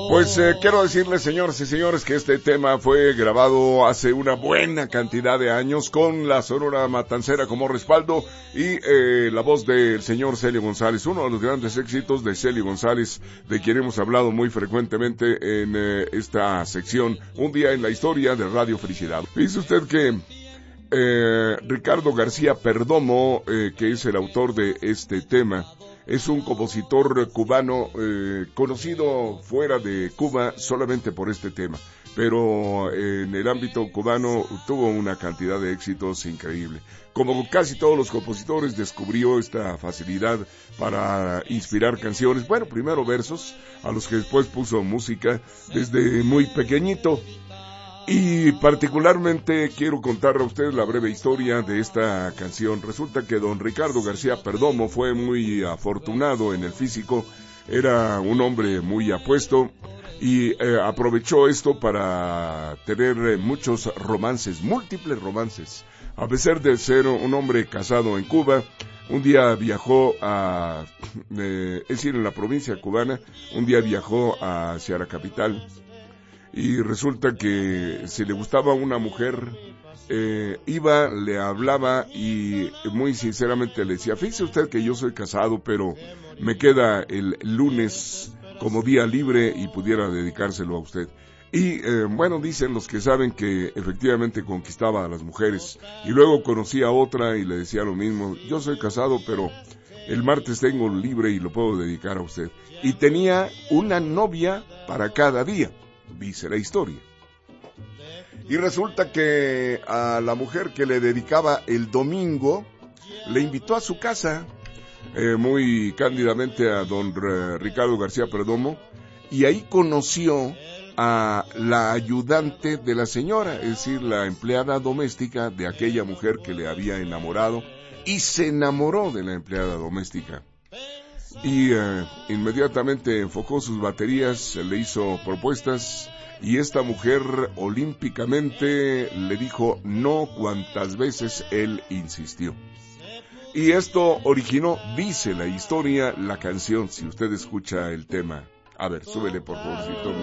Pues quiero decirles, señoras y señores, que este tema fue grabado hace una buena cantidad de años con la Sonora Matancera como respaldo y la voz del señor Celio González, uno de los grandes éxitos de Celio González, de quien hemos hablado muy frecuentemente en esta sección, Un Día en la Historia de Radio Felicidad. Dice usted que Ricardo García Perdomo, que es el autor de este tema, es un compositor cubano conocido fuera de Cuba solamente por este tema, pero en el ámbito cubano tuvo una cantidad de éxitos increíble. Como casi todos los compositores, descubrió esta facilidad para inspirar canciones, bueno, primero versos, a los que después puso música desde muy pequeñito. Y particularmente quiero contarle a ustedes la breve historia de esta canción. Resulta que don Ricardo García Perdomo fue muy afortunado en el físico, era un hombre muy apuesto y aprovechó esto para tener muchos romances, múltiples romances. A pesar de ser un hombre casado en Cuba, un día viajó es decir, en la provincia cubana, un día viajó hacia la capital. Y resulta que si le gustaba a una mujer, iba, le hablaba y muy sinceramente le decía, fíjese usted que yo soy casado, pero me queda el lunes como día libre y pudiera dedicárselo a usted. Y bueno, dicen los que saben que efectivamente conquistaba a las mujeres. Y luego conocía a otra y le decía lo mismo, yo soy casado, pero el martes tengo libre y lo puedo dedicar a usted. Y tenía una novia para cada día, dice la historia. Y resulta que a la mujer que le dedicaba el domingo, le invitó a su casa, muy cándidamente a don Ricardo García Perdomo, y ahí conoció a la ayudante de la señora, es decir, la empleada doméstica de aquella mujer que le había enamorado, y se enamoró de la empleada doméstica. Y inmediatamente enfocó sus baterías, le hizo propuestas y esta mujer olímpicamente le dijo no cuantas veces él insistió. Y esto originó, dice la historia, la canción, si usted escucha el tema. A ver, súbele por favorcito.